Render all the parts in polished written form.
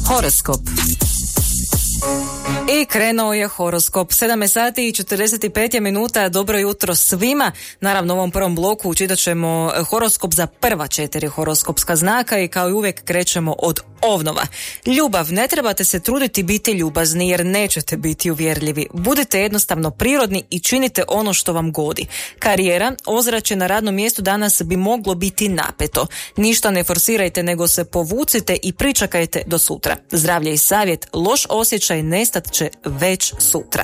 Horoskop. I krenuo je horoskop. 7 sati i 45 minuta. Dobro jutro svima. Naravno, u ovom prvom bloku čitat ćemo horoskop za prva 4 horoskopska znaka i kao i uvijek krećemo od Ovnova. Ljubav. Ne trebate se truditi biti ljubazni jer nećete biti uvjerljivi. Budite jednostavno prirodni i činite ono što vam godi. Karijera. Ozračje na radnom mjestu danas bi moglo biti napeto. Ništa ne forsirajte nego se povucite i pričekajte do sutra. Zdravlje i savjet. Loš osjećaj nestat će već sutra.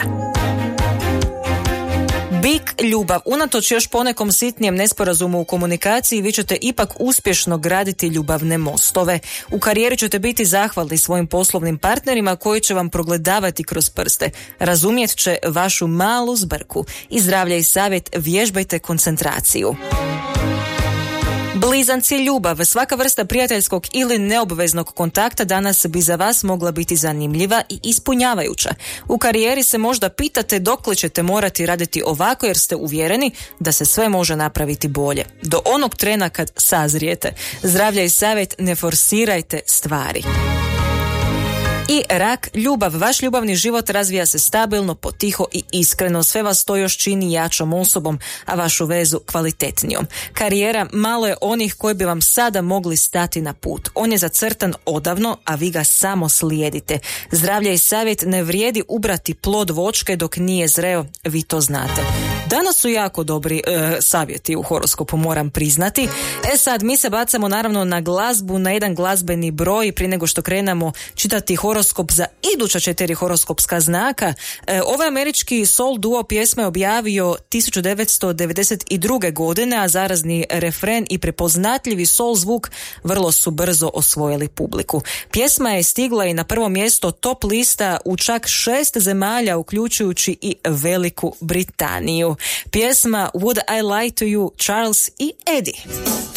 Bik, ljubav. Unatoč još ponekom sitnijem nesporazumu u komunikaciji, vi ćete ipak uspješno graditi ljubavne mostove. U karijeri ćete biti zahvalni svojim poslovnim partnerima koji će vam progledavati kroz prste. Razumjet će vašu malu zbrku. I zdravlje i savjet, vježbajte koncentraciju. Blizanci, ljubav. Svaka vrsta prijateljskog ili neobveznog kontakta danas bi za vas mogla biti zanimljiva i ispunjavajuća. U karijeri se možda pitate dokle ćete morati raditi ovako jer ste uvjereni da se sve može napraviti bolje. Do onog trena kad sazrijete. Zdravlje i savjet, ne forsirajte stvari. I rak, ljubav. Vaš ljubavni život razvija se stabilno, potiho i iskreno. Sve vas to još čini jačom osobom, a vašu vezu kvalitetnijom. Karijera, malo je onih koji bi vam sada mogli stati na put. On je zacrtan odavno, a vi ga samo slijedite. Zdravlje i savjet, ne vrijedi ubrati plod voćke dok nije zreo, vi to znate. Danas su jako dobri savjeti u horoskopu, moram priznati. Sad, mi se bacamo naravno na glazbu, na jedan glazbeni broj prije nego što krenemo čitati horoskop za iduća 4 horoskopska znaka. Ovaj američki soul duo pjesme je objavio 1992. godine, a zarazni refren i prepoznatljivi soul zvuk vrlo su brzo osvojili publiku. Pjesma je stigla i na prvo mjesto top lista u čak 6 zemalja, uključujući i Veliku Britaniju. Pjesma Would I Lie to You, Charles i Eddie.